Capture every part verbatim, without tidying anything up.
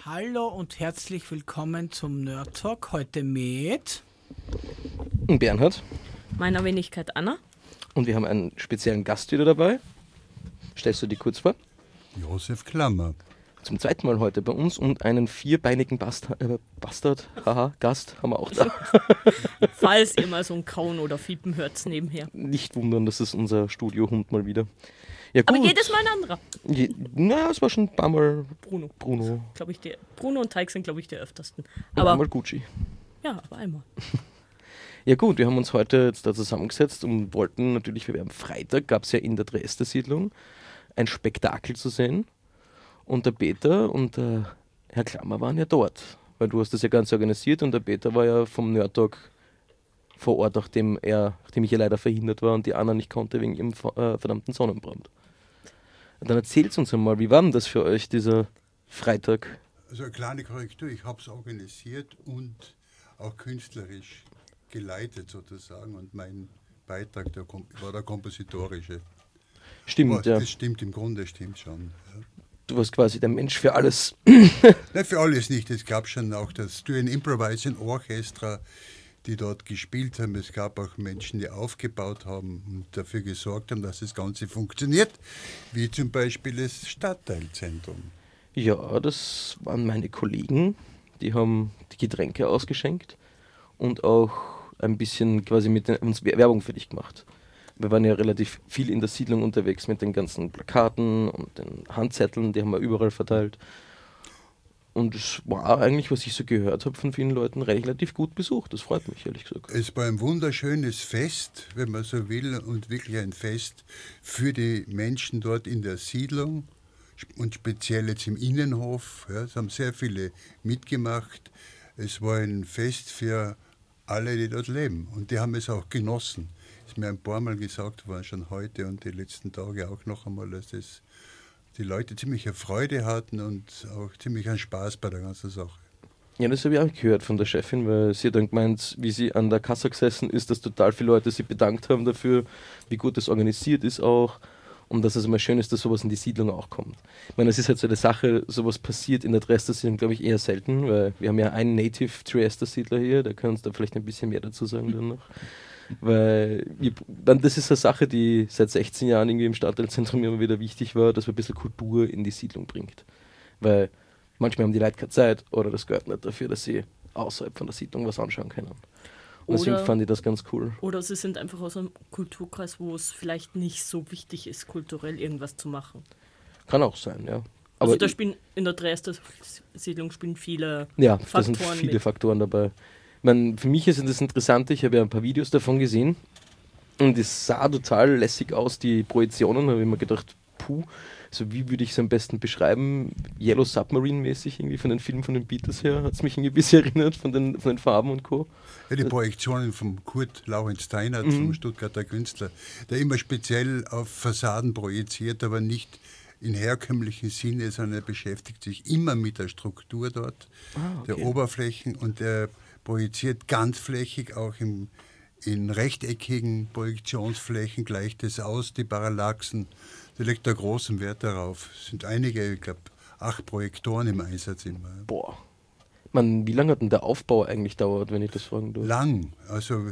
Hallo und herzlich willkommen zum Nerd Talk. Heute mit Bernhard. Meiner Wenigkeit Anna. Und wir haben einen speziellen Gast wieder dabei. Stellst du dich kurz vor? Josef Klammer. Zum zweiten Mal heute bei uns und einen vierbeinigen Bast äh, Bastard, haha, Gast haben wir auch da. Falls ihr mal so ein Kauen oder Fiepen hört nebenher. Nicht wundern, das ist unser Studiohund mal wieder. Ja, gut. Aber jedes Mal ein anderer. Je, na, es war schon ein paar Mal Bruno. Bruno. Glaub ich, der, Bruno und Teig sind, glaube ich, die öftersten. Aber Aber einmal Gucci. ja, aber einmal. Ja gut, wir haben uns heute jetzt da zusammengesetzt und wollten natürlich, wir am Freitag gab es ja in der Dresden-Siedlung ein Spektakel zu sehen. Und der Peter und der Herr Klammer waren ja dort, weil du hast das ja ganz organisiert und der Peter war ja vom Nerd Talk vor Ort, nachdem er, nachdem ich ja leider verhindert war und die Anna nicht konnte wegen ihrem äh, verdammten Sonnenbrand. Und dann erzählt uns einmal, wie war denn das für euch, dieser Freitag? Also eine kleine Korrektur, ich habe es organisiert und auch künstlerisch geleitet sozusagen und mein Beitrag der, war der kompositorische. Stimmt, Aber ja. Das stimmt im Grunde, stimmt schon. Ja. Du warst quasi der Mensch für alles. Nein, für alles nicht. Es gab schon auch das Student Improvising Orchestra, die dort gespielt haben. Es gab auch Menschen, die aufgebaut haben und dafür gesorgt haben, dass das Ganze funktioniert, wie zum Beispiel das Stadtteilzentrum. Ja, das waren meine Kollegen, die haben die Getränke ausgeschenkt und auch ein bisschen quasi mit den, uns Werbung für dich gemacht. Wir waren ja relativ viel in der Siedlung unterwegs mit den ganzen Plakaten und den Handzetteln, die haben wir überall verteilt. Und es war eigentlich, was ich so gehört habe von vielen Leuten, relativ gut besucht. Das freut mich, ehrlich gesagt. Es war ein wunderschönes Fest, wenn man so will, und wirklich ein Fest für die Menschen dort in der Siedlung und speziell jetzt im Innenhof. Ja, es haben sehr viele mitgemacht. Es war ein Fest für alle, die dort leben. Und die haben es auch genossen. Es ist mir ein paar Mal gesagt worden, schon heute und die letzten Tage auch noch einmal, dass das die Leute ziemlich eine Freude hatten und auch ziemlich einen Spaß bei der ganzen Sache. Ja, das habe ich auch gehört von der Chefin, weil sie hat dann gemeint, wie sie an der Kasse gesessen ist, dass total viele Leute sich bedankt haben dafür, wie gut das organisiert ist auch und dass es immer schön ist, dass sowas in die Siedlung auch kommt. Ich meine, es ist halt so eine Sache, sowas passiert in der Dresden-Siedlung, glaube ich, eher selten, weil wir haben ja einen Native Triester-Siedler hier, der kann uns da vielleicht ein bisschen mehr dazu sagen dann noch. Weil wir, dann, das ist eine Sache, die seit sechzehn Jahren irgendwie im Stadtteilzentrum immer wieder wichtig war, dass man ein bisschen Kultur in die Siedlung bringt. Weil manchmal haben die Leute keine Zeit oder das gehört nicht dafür, dass sie außerhalb von der Siedlung was anschauen können. Und deswegen fand ich das ganz cool. Oder sie sind einfach aus einem Kulturkreis, wo es vielleicht nicht so wichtig ist, kulturell irgendwas zu machen. Kann auch sein, ja. Aber also da ich, spielen in der Dresden-Siedlung spielen viele ja, Faktoren da sind viele mit. Faktoren dabei. Ich meine, für mich ist das interessant, ich habe ja ein paar Videos davon gesehen und es sah total lässig aus, die Projektionen, da habe ich mir gedacht, puh, so wie würde ich es am besten beschreiben, Yellow Submarine-mäßig irgendwie von den Filmen von den Beatles her, hat es mich irgendwie ein bisschen erinnert von den, von den Farben und Co. Ja, die Projektionen von Kurt Laurenz-Steinert, Mhm. vom Stuttgarter Künstler, der immer speziell auf Fassaden projiziert, aber nicht in herkömmlichen Sinne, sondern er beschäftigt sich immer mit der Struktur dort, Ah, okay. der Oberflächen, und er projiziert ganzflächig auch im, in rechteckigen Projektionsflächen, gleicht es aus, die Parallaxen. Da legt er großen Wert darauf. Es sind einige, ich glaube, acht Projektoren im Einsatz immer. Boah. Man, wie lange hat denn der Aufbau eigentlich dauert, wenn ich das fragen darf? Lang, also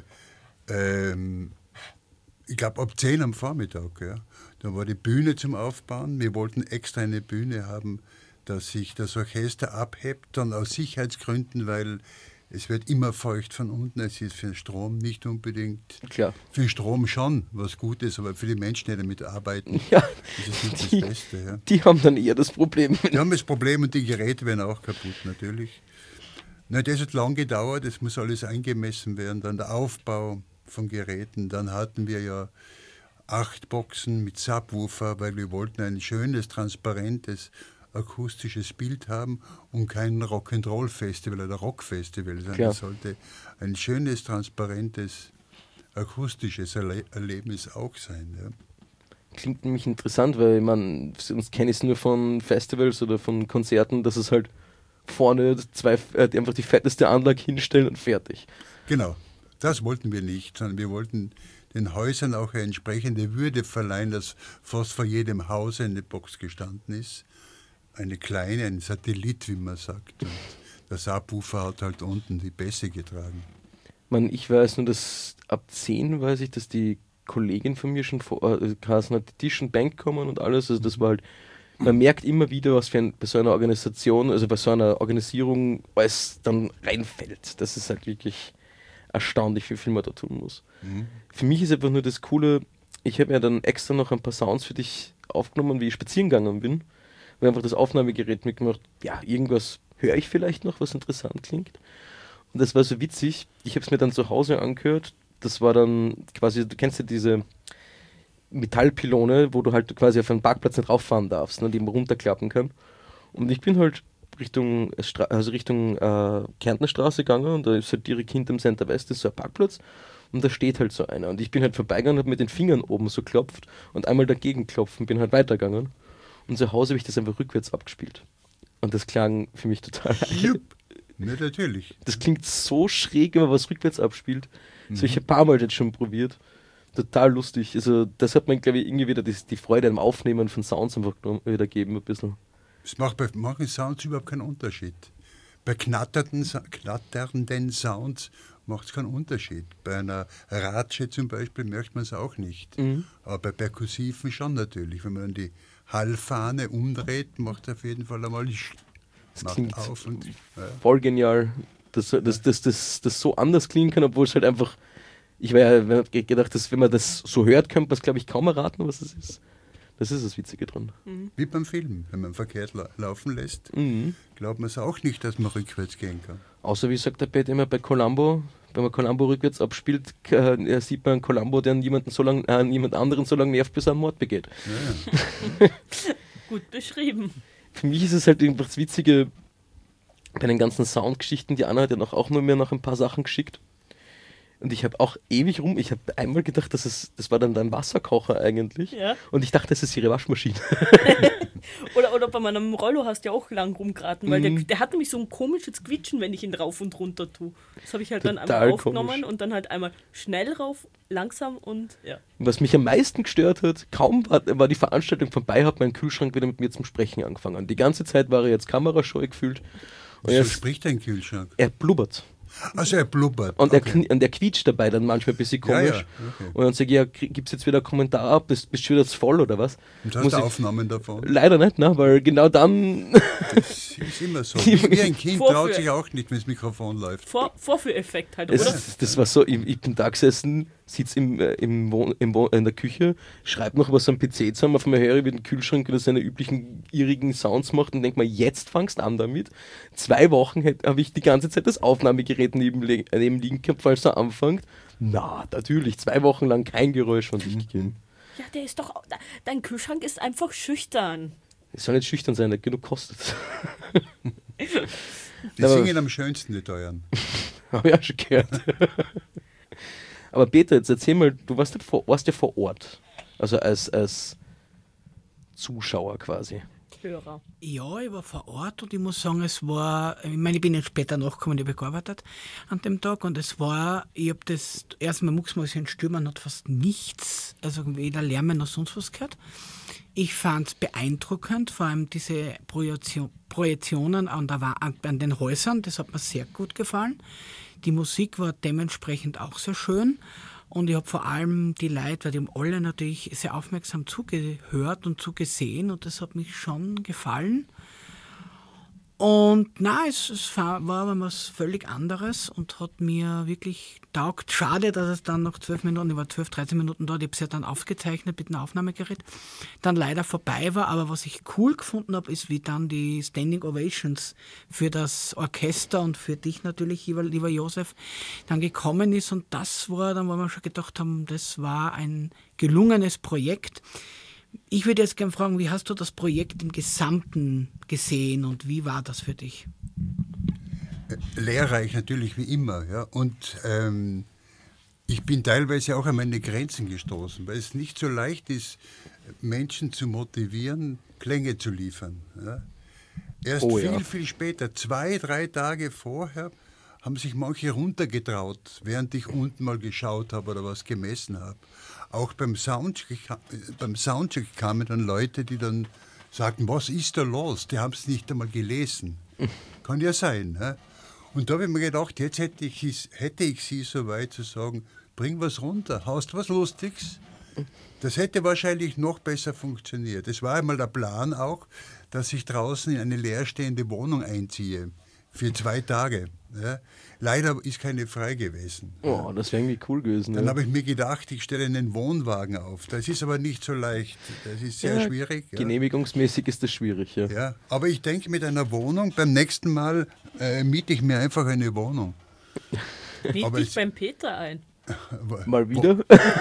ähm, ich glaube ab zehn am Vormittag. Ja. Da war die Bühne zum Aufbauen. Wir wollten extra eine Bühne haben, dass sich das Orchester abhebt, dann aus Sicherheitsgründen, weil es wird immer feucht von unten. Es ist für den Strom nicht unbedingt, Klar. für den Strom schon was Gutes, aber für die Menschen, die damit arbeiten, Ja, ist es nicht die, das Beste. Ja. die haben dann eher das Problem. Die haben das Problem und die Geräte werden auch kaputt, natürlich. Na, das hat lang gedauert, es muss alles eingemessen werden, dann der Aufbau von Geräten. Dann hatten wir ja acht Boxen mit Subwoofer, weil wir wollten ein schönes, transparentes, akustisches Bild haben und kein Rock'n'Roll-Festival oder Rockfestival, sondern Klar. es sollte ein schönes, transparentes, akustisches Erle- Erlebnis auch sein. Ja. Klingt nämlich interessant, weil man, sonst kenne ich es nur von Festivals oder von Konzerten, dass es halt vorne zwei, äh, einfach die fetteste Anlage hinstellen und fertig. Genau, das wollten wir nicht, sondern wir wollten den Häusern auch eine entsprechende Würde verleihen, dass fast vor jedem Haus eine Box gestanden ist. eine kleine, ein Satellit, wie man sagt. Und der Subwoofer hat halt unten die Bässe getragen. Man, ich weiß nur, dass ab zehn weiß ich, dass die Kollegin von mir schon vor äh, geheißen hat, die Tisch und Bank kommen und alles. Also das war halt, man merkt immer wieder, was für ein, bei so einer Organisation, also bei so einer Organisierung alles dann reinfällt. Das ist halt wirklich erstaunlich, wie viel man da tun muss. Mhm. Für mich ist einfach nur das Coole, ich habe mir dann extra noch ein paar Sounds für dich aufgenommen, wie ich spazieren gegangen bin. Weil einfach das Aufnahmegerät mitgemacht, ja, irgendwas höre ich vielleicht noch, was interessant klingt. Und das war so witzig, ich habe es mir dann zu Hause angehört, das war dann quasi, du kennst ja diese Metallpylone, wo du halt quasi auf einen Parkplatz nicht rauffahren darfst, ne, die man runterklappen kann. Und ich bin halt Richtung, Stra- also Richtung äh, Kärntnerstraße gegangen und da ist halt direkt hinterm Center West ist so ein Parkplatz und da steht halt so einer. Und ich bin halt vorbeigegangen und habe mit den Fingern oben so klopft und einmal dagegen klopfen, bin halt weitergegangen. Und zu Hause habe ich das einfach rückwärts abgespielt. Und das klang für mich total Jupp. Ja, natürlich. Das klingt so schräg, wenn man was rückwärts abspielt. Mhm. So, ich habe ein paar Mal jetzt schon probiert. Total lustig. Also, das hat man, glaube ich, irgendwie wieder die, die Freude am Aufnehmen von Sounds einfach wieder geben, ein bisschen. Es macht bei manchen Sounds überhaupt keinen Unterschied. Bei knatternden, knatternden Sounds macht es keinen Unterschied. Bei einer Ratsche zum Beispiel merkt man es auch nicht. Mhm. Aber bei perkussiven schon natürlich. Wenn man dann die Hallfahne umdreht, macht es auf jeden Fall einmal das klingt auf und, ja. voll genial, dass das, das, das, das, das so anders klingen kann, obwohl es halt einfach, ich habe ja gedacht, dass wenn man das so hört, könnte man es, glaube ich, kaum erraten, was es ist. Das ist das Witzige dran. Mhm. Wie beim Film, wenn man verkehrt la- laufen lässt, mhm. glaubt man es auch nicht, dass man rückwärts gehen kann. Außer, wie sagt der Pet immer, bei Columbo, wenn man Columbo rückwärts abspielt, äh, sieht man Columbo, der jemanden so lang, äh, jemand anderen so lange nervt, bis er einen Mord begeht. Ja, ja. Gut beschrieben. Für mich ist es halt einfach das Witzige bei den ganzen Soundgeschichten. Die Anna hat ja noch auch nur mir noch ein paar Sachen geschickt. Und ich habe auch ewig rum, ich habe einmal gedacht, dass es, das war dann dein Wasserkocher eigentlich. Ja. Und ich dachte, das ist ihre Waschmaschine. oder, oder bei meinem Rollo hast du ja auch lang rumgeraten, weil mm. der, der hat nämlich so ein komisches Quietschen, wenn ich ihn rauf und runter tue. Das habe ich halt Total dann einmal aufgenommen komisch. Und dann halt einmal schnell rauf, langsam und ja. Was mich am meisten gestört hat, kaum war, war die Veranstaltung vorbei, hat mein Kühlschrank wieder mit mir zum Sprechen angefangen. Die ganze Zeit war er jetzt kamerascheu gefühlt. Und Wieso jetzt, spricht dein Kühlschrank? Er blubbert. Also er blubbert. Und, okay. er, kn- und er quietscht dabei dann manchmal ein bisschen komisch. Ja, ja. Okay. Und dann sage ich, ja, gibt es jetzt wieder einen Kommentar ab? Bist, bist du wieder zu voll oder was? Und hast Muss du ich, Aufnahmen davon? Leider nicht, ne? Weil genau dann... Das ist immer so. Wie ein Kind traut sich auch nicht, wenn das Mikrofon läuft. Vor, Vorführeffekt halt, es, oder? Das war so, ich, ich bin da gesessen, sitze im, äh, im Wohn, im Wohn, in der Küche, schreibe noch was am P C zusammen, auf einmal höre ich, wie den Kühlschrank wieder seine üblichen irrigen Sounds macht und denke mal, jetzt fangst du an damit. Zwei Wochen habe ich die ganze Zeit das Aufnahmegerät neben, neben liegen gehabt, falls er anfängt. Na, natürlich, zwei Wochen lang kein Geräusch von sich gegeben. Ja, der ist doch, dein Kühlschrank ist einfach schüchtern. Es soll nicht schüchtern sein, der genug kostet. Die singen am schönsten, die Teuren. Habe ich auch schon gehört. Aber Peter, jetzt erzähl mal, du warst ja vor, warst ja vor Ort. Also als, als Zuschauer quasi. Hörer. Ja, ich war vor Ort und ich muss sagen, es war, ich meine, ich bin jetzt später nachgekommen, ich habe gearbeitet an dem Tag und es war, ich habe das, erstmal mucksmäuschen still, man hat fast nichts, also weder Lärm noch sonst was gehört. Ich fand es beeindruckend, vor allem diese Projektion, Projektionen an, der, an den Häusern, das hat mir sehr gut gefallen. Die Musik war dementsprechend auch sehr schön und ich habe vor allem die Leute, weil die haben alle natürlich sehr aufmerksam zugehört und zugesehen und das hat mich schon gefallen. Und nein, es, es war aber was völlig anderes und hat mir wirklich taugt. Schade, dass es dann noch zwölf Minuten, ich war zwölf, dreizehn Minuten dort, ich habe es ja dann aufgezeichnet mit einem Aufnahmegerät, dann leider vorbei war. Aber was ich cool gefunden habe, ist, wie dann die Standing Ovations für das Orchester und für dich natürlich, lieber, lieber Josef, dann gekommen ist. Und das war dann, wo wir schon gedacht haben, das war ein gelungenes Projekt. Ich würde jetzt gerne fragen, wie hast du das Projekt im Gesamten gesehen und wie war das für dich? Lehrreich natürlich wie immer. Ja. Und ähm, ich bin teilweise auch an meine Grenzen gestoßen, weil es nicht so leicht ist, Menschen zu motivieren, Klänge zu liefern. Ja. Erst oh, viel, ja. viel später, zwei, drei Tage vorher, haben sich manche runtergetraut, während ich unten mal geschaut habe oder was gemessen habe. Auch beim Soundcheck, beim Soundcheck kamen dann Leute, die dann sagten, was ist da los? Die haben es nicht einmal gelesen. Kann ja sein. Ne? Und da habe ich mir gedacht, jetzt hätte ich, hätte ich sie so weit zu sagen, bring was runter, haust was Lustiges. Das hätte wahrscheinlich noch besser funktioniert. Es war einmal der Plan auch, dass ich draußen in eine leerstehende Wohnung einziehe. Für zwei Tage. Ja. Leider ist keine frei gewesen. Oh, das wäre irgendwie cool gewesen. Dann ja. habe ich mir gedacht, ich stelle einen Wohnwagen auf. Das ist aber nicht so leicht. Das ist sehr Ja, schwierig. Ja. Genehmigungsmäßig ist das schwierig, ja. Ja, aber ich denke, mit einer Wohnung, beim nächsten Mal äh, miete ich mir einfach eine Wohnung. Miet Aber dich es- beim Peter ein. Mal wieder.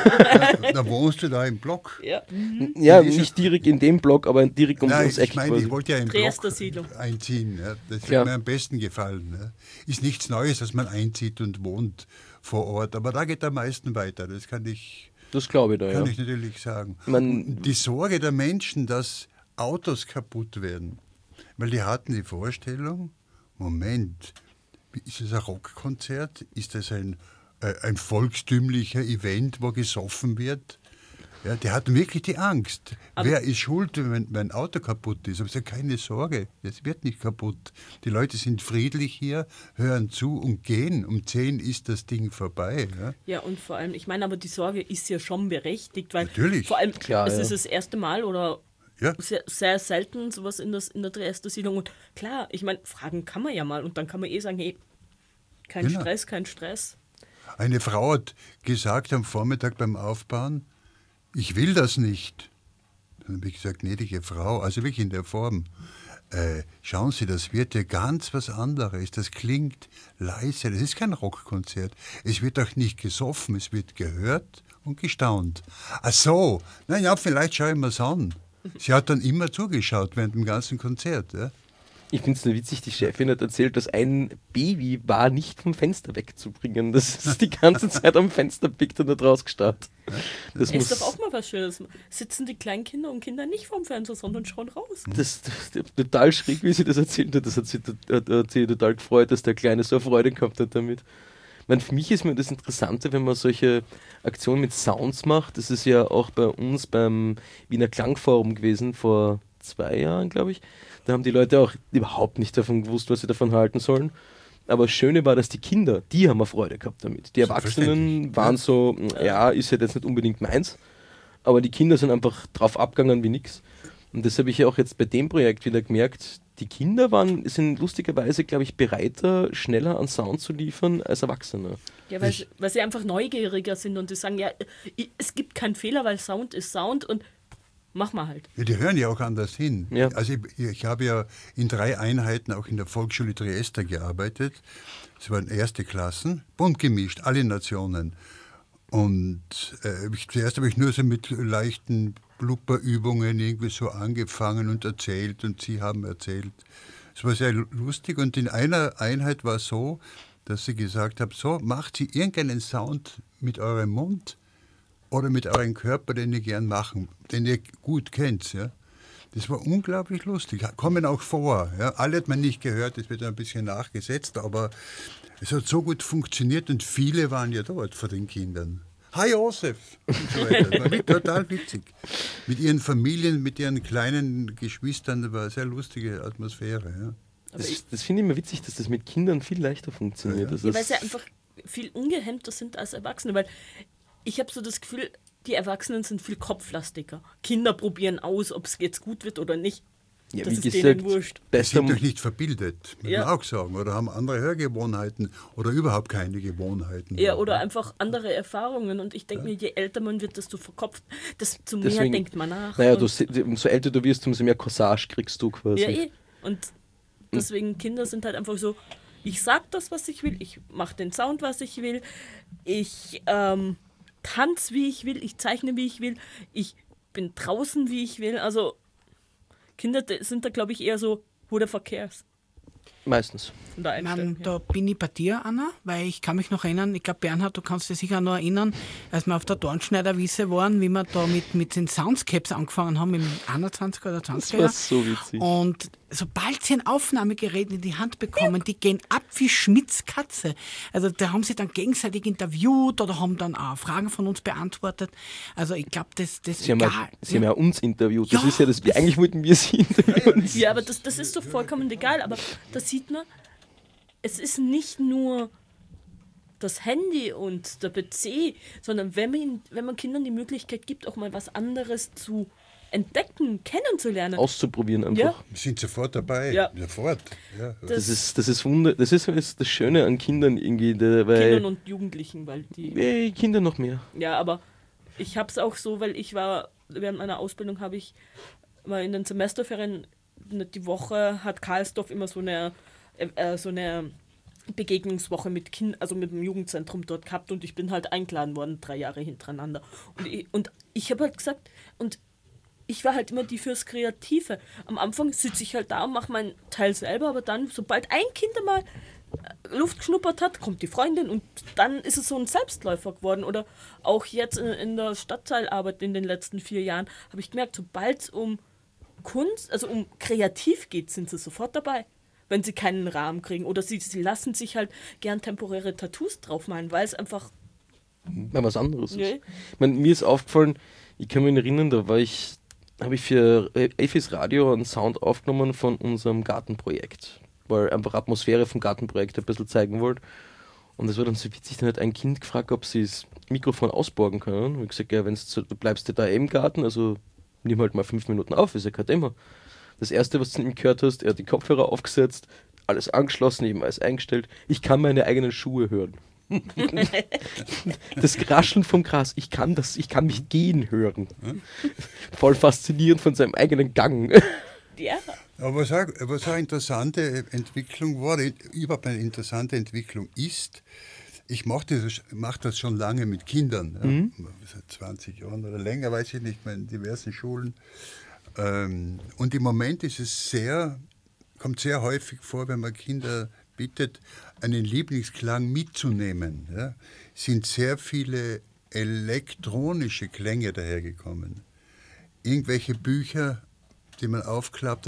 Da, da wohnst du da im Block. Ja. Ja, Diese- nicht direkt in dem Block, aber direkt um Nein, ums Eck ich meine, quasi. ich wollte ja im Triester Block Siedlung. einziehen. Ja. Das Ja. hat mir am besten gefallen. Ja. Ist nichts Neues, dass man einzieht und wohnt vor Ort. Aber da geht am meisten weiter. Das kann ich, Das glaube ich da, kann ja. ich natürlich sagen. Man- Und die Sorge der Menschen, dass Autos kaputt werden. Weil die hatten die Vorstellung, Moment, ist das ein Rockkonzert? Ist das ein, äh, ein volkstümlicher Event, wo gesoffen wird? Ja, die hatten wirklich die Angst. Aber- Wer ist schuld, wenn mein Auto kaputt ist? Aber ich sage, keine Sorge, es wird nicht kaputt. Die Leute sind friedlich hier, hören zu und gehen. Um zehn ist das Ding vorbei. Ja? Ja, und vor allem, ich meine, aber die Sorge ist ja schon berechtigt, weil Natürlich. vor allem, Klar, es ja. ist das erste Mal oder Ja. sehr, sehr selten sowas in, das, in der Triester-Siedlung. Und klar, ich meine, fragen kann man ja mal und dann kann man eh sagen, hey, kein Genau. Stress, kein Stress. Eine Frau hat gesagt am Vormittag beim Aufbauen, ich will das nicht. Dann habe ich gesagt, gnädige Frau, also wirklich in der Form, äh, schauen Sie, das wird ja ganz was anderes. Das klingt leise, das ist kein Rockkonzert. Es wird auch nicht gesoffen, es wird gehört und gestaunt. Ach so, naja, vielleicht schaue ich mir es an. Sie hat dann immer zugeschaut während dem ganzen Konzert. Ja? Ich finde es nur witzig, die Chefin hat erzählt, dass ein Baby war nicht vom Fenster wegzubringen. Das ist die ganze Zeit am Fenster pickt und hat rausgestarrt. Das, Ist muss, doch auch mal was Schönes. Sitzen die kleinen Kinder und Kinder nicht vorm Fernseher, sondern schauen raus. das, das, total schräg, wie sie das erzählt hat. Das hat sie, hat, hat sie total gefreut, dass der Kleine so eine Freude gehabt hat damit. Ich meine, für mich ist mir das Interessante, wenn man solche Aktionen mit Sounds macht. Das ist ja auch bei uns beim Wiener Klangforum gewesen, vor zwei Jahren, glaube ich. Da haben die Leute auch überhaupt nicht davon gewusst, was sie davon halten sollen. Aber das Schöne war, dass die Kinder, die haben eine Freude gehabt damit. Die Erwachsenen Selbstverständlich, waren ja. so, ja, ist halt jetzt nicht unbedingt meins. Aber die Kinder sind einfach drauf abgegangen wie nix. Und das habe ich ja auch jetzt bei dem Projekt wieder gemerkt. Die Kinder waren, sind lustigerweise, glaube ich, bereiter, schneller an Sound zu liefern als Erwachsene. Ja, weil, sie- weil sie einfach neugieriger sind und die sagen, ja, i- es gibt keinen Fehler, weil Sound ist Sound und mach mal halt. Ja, die hören ja auch anders hin. Ja. Also ich, ich habe ja in drei Einheiten auch in der Volksschule Triester gearbeitet. Es waren erste Klassen, bunt gemischt, alle Nationen. Und äh, ich, zuerst habe ich nur so mit leichten Blubberübungen irgendwie so angefangen und erzählt und sie haben erzählt. Es war sehr lustig und in einer Einheit war es so, dass sie gesagt haben, so, macht sie irgendeinen Sound mit eurem Mund oder mit eurem Körper, den ihr gern machen, den ihr gut kennt. Ja? Das war unglaublich lustig. Kommen auch vor. Ja? Alle hat man nicht gehört, das wird ein bisschen nachgesetzt, aber es hat so gut funktioniert und viele waren ja dort vor den Kindern. Hi Josef! Und so weiter. Das war total witzig. Mit ihren Familien, mit ihren kleinen Geschwistern, das war eine sehr lustige Atmosphäre. Ja? Das, das finde ich immer witzig, dass das mit Kindern viel leichter funktioniert. Ja, Also Ja, weil das- sie einfach viel ungehemmter sind als Erwachsene, weil ich habe so das Gefühl, die Erwachsenen sind viel kopflastiger. Kinder probieren aus, ob es jetzt gut wird oder nicht. ja, das wie ist gesagt, denen wurscht. Die bester sind doch nicht verbildet, muss Ja. man auch sagen. Oder haben andere Hörgewohnheiten oder überhaupt keine Gewohnheiten. Ja, oder einfach andere Erfahrungen. Und ich denke mir, je älter man wird, desto verkopft, desto mehr Deswegen- denkt man nach. Naja, Und- du, se- umso älter du wirst, umso mehr Corsage kriegst du quasi. Ja, eh. Und deswegen Kinder sind halt einfach so, ich sag das, was ich will, ich mache den Sound, was ich will, ich ähm, tanze, wie ich will, ich zeichne, wie ich will, ich bin draußen, wie ich will. Also Kinder de- sind da, glaube ich, eher so, who the fuck cares? Meistens. Von der Ich mein, Einstellung her. da bin ich bei dir, Anna, weil ich kann mich noch erinnern, ich glaube, Bernhard, du kannst dich sicher noch erinnern, als wir auf der Dornschneiderwiese waren, wie wir da mit, mit den Soundscapes angefangen haben, im einundzwanziger oder Das zwanziger war Jahr. so witzig. Und sobald sie ein Aufnahmegerät in die Hand bekommen, die gehen ab wie Schmitz Katze. Also da haben sie dann gegenseitig interviewt oder haben dann auch Fragen von uns beantwortet. Also ich glaube, das, das Sie haben, egal. ja, Sie haben ja uns interviewt. Das Ja, ist ja das, eigentlich wollten wir sie interviewen. Ja, aber das, das ist doch vollkommen egal. Aber da sieht man, es ist nicht nur das Handy und der P C, sondern wenn man, wenn man Kindern die Möglichkeit gibt, auch mal was anderes zu entdecken, kennenzulernen. Auszuprobieren einfach. Ja. Wir sind sofort dabei. Ja. Sofort. Ja. Das ist, das ist Wunder, das ist das das Schöne an Kindern irgendwie, da- weil Kindern und Jugendlichen, weil die. äh, Kinder noch mehr. Ja, aber ich habe es auch so, weil ich war, während meiner Ausbildung habe ich mal in den Semesterferien, die Woche hat Karlsdorf immer so eine, äh, so eine Begegnungswoche mit Kindern, also mit dem Jugendzentrum dort gehabt und ich bin halt eingeladen worden, drei Jahre hintereinander. Und ich, und ich habe halt gesagt, und ich war halt immer die fürs Kreative. Am Anfang sitze ich halt da und mache meinen Teil selber, aber dann, sobald ein Kind einmal Luft geschnuppert hat, kommt die Freundin und dann ist es so ein Selbstläufer geworden. Oder auch jetzt in, in der Stadtteilarbeit in den letzten vier Jahren habe ich gemerkt, sobald es um Kunst, also um kreativ geht, sind sie sofort dabei, wenn sie keinen Rahmen kriegen. Oder sie, sie lassen sich halt gern temporäre Tattoos draufmalen, weil es einfach... Mal was anderes Nee. ist. Ich meine, mir ist aufgefallen, ich kann mich erinnern, da war ich, habe ich für Elfis Radio einen Sound aufgenommen von unserem Gartenprojekt, weil einfach Atmosphäre vom Gartenprojekt ein bisschen zeigen wollte. Und das war dann so witzig, dann hat ein Kind gefragt, ob sie das Mikrofon ausborgen können. Und ich gesagt, ja, wenn's so, du bleibst ja da im Garten, also nimm halt mal fünf Minuten auf, ist ja kein Thema. Das erste, was du von ihm gehört hast, er hat die Kopfhörer aufgesetzt, alles angeschlossen, eben alles eingestellt. Ich kann meine eigenen Schuhe hören. Das Rascheln vom Gras, ich kann das, ich kann mich gehen hören. Voll faszinierend von seinem eigenen Gang. Ja, Aber was auch, was auch eine interessante Entwicklung war, überhaupt eine interessante Entwicklung ist, ich mache das, mach das schon lange mit Kindern, ja, Mhm. seit zwanzig Jahren oder länger, weiß ich nicht mehr, in diversen Schulen. Ähm, und im Moment ist es sehr, kommt sehr häufig vor, wenn man Kinder bittet, einen Lieblingsklang mitzunehmen, ja, sind sehr viele elektronische Klänge dahergekommen. Irgendwelche Bücher, die man aufklappt,